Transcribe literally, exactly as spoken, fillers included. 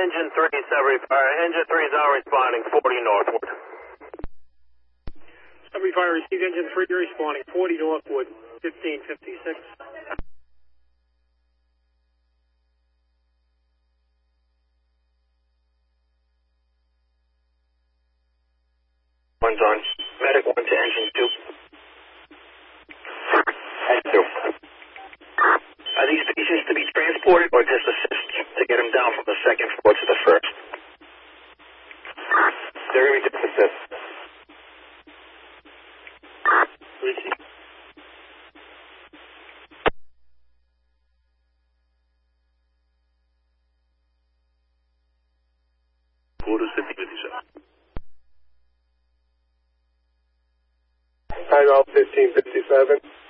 engine three, Sudbury Fire. Engine three is now responding, forty northward. Sudbury Fire received engine three responding, forty northward, fifteen fifty-six. One's on. Medic one to engine two. Engine two. Are these patients to be transported or just assist to get them down from the second floor to the first? They're going to be just assist. Quarters fifty fifty-seven. Timeout fifteen fifty-seven.